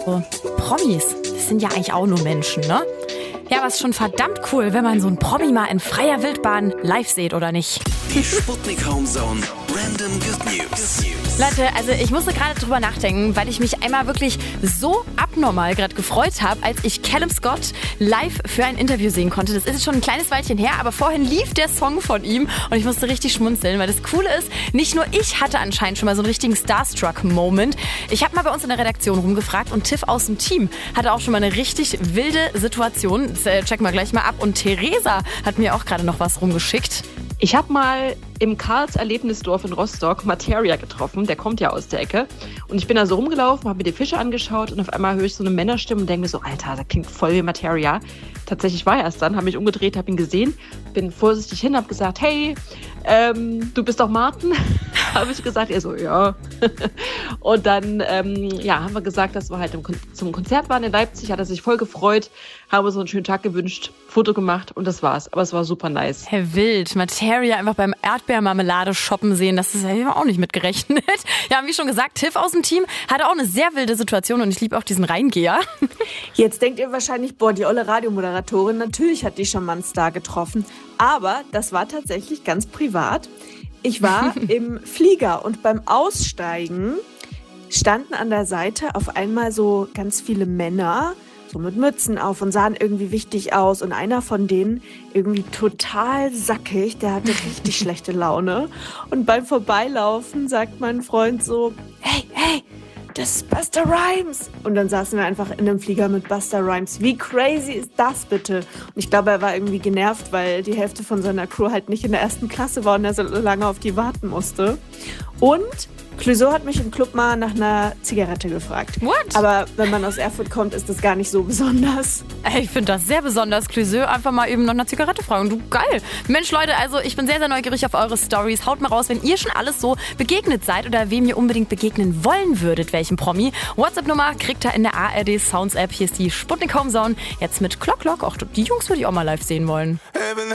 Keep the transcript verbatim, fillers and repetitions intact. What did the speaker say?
So, Promis, das sind ja eigentlich auch nur Menschen, ne? Ja, aber es ist schon verdammt cool, wenn man so einen Promi mal in freier Wildbahn live sieht, oder nicht? Die Sputnik Homezone Random Good News. Leute, also ich musste gerade drüber nachdenken, weil ich mich einmal wirklich so abnormal gerade gefreut habe, als ich Callum Scott live für ein Interview sehen konnte. Das ist jetzt schon ein kleines Weilchen her, aber vorhin lief der Song von ihm und ich musste richtig schmunzeln, weil das Coole ist, nicht nur ich hatte anscheinend schon mal so einen richtigen Starstruck-Moment. Ich habe mal bei uns in der Redaktion rumgefragt und Tiff aus dem Team hatte auch schon mal eine richtig wilde Situation. Das äh, checken wir gleich mal ab. Und Theresa hat mir auch gerade noch was rumgeschickt. Ich habe mal im Karls Erlebnisdorf in Rostock Materia getroffen, der kommt ja aus der Ecke. Und ich bin da so rumgelaufen, habe mir die Fische angeschaut und auf einmal höre ich so eine Männerstimme und denke mir so, Alter, das klingt voll wie Materia. Tatsächlich war er es dann, habe mich umgedreht, habe ihn gesehen, bin vorsichtig hin, habe gesagt, hey, ähm, du bist doch Martin? Habe ich gesagt, er so, ja. Und dann ähm, ja, haben wir gesagt, dass wir halt im Kon- zum Konzert waren in Leipzig, hat er sich voll gefreut, haben uns so einen schönen Tag gewünscht, Foto gemacht und das war's. Aber es war super nice. Herr Wild, Materia einfach beim Erdbeermarmelade shoppen sehen, das ist ja auch nicht mitgerechnet. Ja, wie schon gesagt, Tiff aus dem Team hatte auch eine sehr wilde Situation und ich liebe auch diesen Reingeher. Jetzt denkt ihr wahrscheinlich, boah, die olle Radiomoderatorin, natürlich hat die schon mal einen Star getroffen. Aber das war tatsächlich ganz privat. Ich war im Flieger und beim Aussteigen standen an der Seite auf einmal so ganz viele Männer, so mit Mützen auf und sahen irgendwie wichtig aus. Und einer von denen, irgendwie total sackig, der hatte richtig schlechte Laune. Und beim Vorbeilaufen sagt mein Freund so, hey, hey, das ist Busta Rhymes. Und dann saßen wir einfach in einem Flieger mit Busta Rhymes. Wie crazy ist das bitte? Und ich glaube, er war irgendwie genervt, weil die Hälfte von seiner Crew halt nicht in der ersten Klasse war und er so lange auf die warten musste. Und Clouseau hat mich im Club mal nach einer Zigarette gefragt. What? Aber wenn man aus Erfurt kommt, ist das gar nicht so besonders. Ich finde das sehr besonders, Clouseau, einfach mal eben nach einer Zigarette fragen. Du, geil. Mensch, Leute, also ich bin sehr, sehr neugierig auf eure Stories. Haut mal raus, wenn ihr schon alles so begegnet seid oder wem ihr unbedingt begegnen wollen würdet, welchem Promi. WhatsApp-Nummer kriegt ihr in der A R D Sounds App. Hier ist die Sputnik Homezone. Jetzt mit Clock Clock. Auch die Jungs würde ich auch mal live sehen wollen.